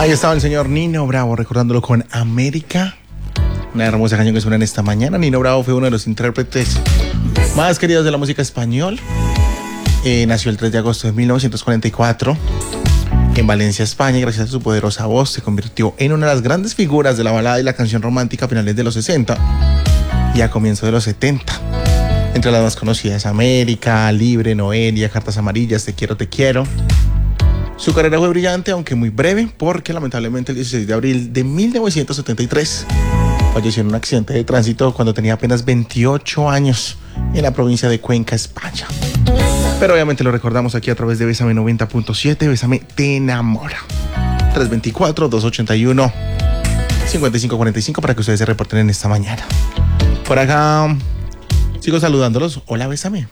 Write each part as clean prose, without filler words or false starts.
Ahí estaba el señor Nino Bravo recordándolo con América. Una hermosa canción que suena en esta mañana. Nino Bravo fue uno de los intérpretes más queridos de la música español. Nació el 3 de agosto de 1944 en Valencia, España, y gracias a su poderosa voz se convirtió en una de las grandes figuras de la balada y la canción romántica a finales de los 60 y a comienzos de los 70. Entre las más conocidas, América, Libre, Noelia, Cartas Amarillas, Te quiero, te quiero. Su carrera fue brillante, aunque muy breve, porque lamentablemente el 16 de abril de 1973 falleció en un accidente de tránsito cuando tenía apenas 28 años en la provincia de Cuenca, España. Pero obviamente lo recordamos aquí a través de Bésame 90.7, Bésame te enamora. 324-281-5545 para que ustedes se reporten en esta mañana. Por acá sigo saludándolos. Hola, Bésame.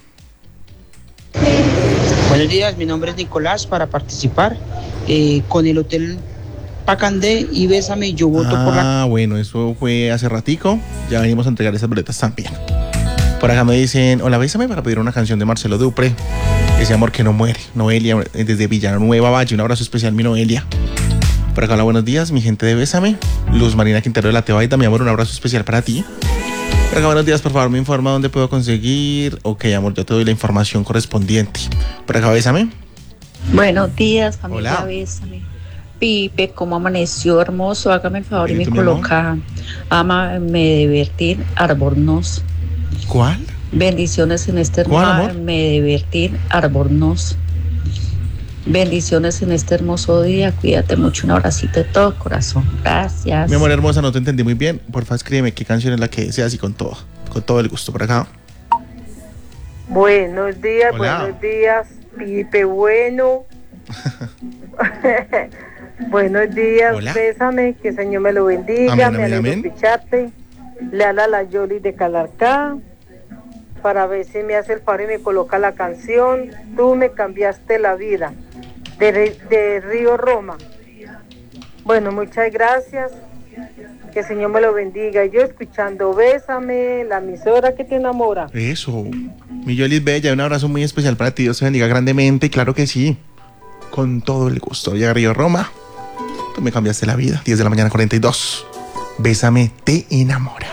Buenos días, mi nombre es Nicolás para participar con el Hotel Pacandé y Bésame, yo voto por la... Bueno, eso fue hace ratico. Ya venimos a entregar esas boletas también. Por acá me dicen, hola, Bésame, para pedir una canción de Marcelo Dupré, Ese amor que no muere. Noelia, desde Villanueva Valle. Un abrazo especial, mi Noelia. Por acá, hola, buenos días, mi gente de Bésame. Luz Marina Quintero de la Tebaida, mi amor, un abrazo especial para ti. Por acá, buenos días, por favor, me informa dónde puedo conseguir. Ok, amor, yo te doy la información correspondiente. Por acá, Bésame. Buenos días, familia. Hola. Bésame. Pipe, ¿cómo amaneció? Hermoso. Hágame el favor y me ¿Tú, mi coloca Ámame divertir, Albornoz. ¿Cuál? Bendiciones en este ¿Cuál, amor? Ámame divertir, Albornoz. Bendiciones en este hermoso día. Cuídate mucho. Un abracito de todo corazón. Gracias. Mi amor hermosa, no te entendí muy bien. Porfa, escríbeme qué canción es la que deseas y con todo el gusto. Por acá. Buenos días, Hola. buenos días, Pipe, bueno. Buenos días, Hola. Bésame, que el Señor me lo bendiga, Amén, me amén, alegro amén. escucharte. Le habla la Yoli de Calarcá, para ver si me hace el favor y me coloca la canción Tú me cambiaste la vida, de Río Roma. Bueno, muchas gracias, que el Señor me lo bendiga. Yo escuchando Bésame, la emisora que te enamora. Eso. Mi Yolis Bella, un abrazo muy especial para ti. Dios te bendiga grandemente. Y claro que sí. Con todo el gusto. Llega Río Roma. Tú me cambiaste la vida. 10 de la mañana, 42. Bésame te enamora.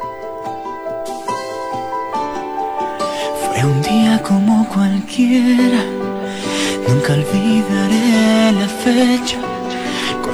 Fue un día como cualquiera, nunca olvidaré la fecha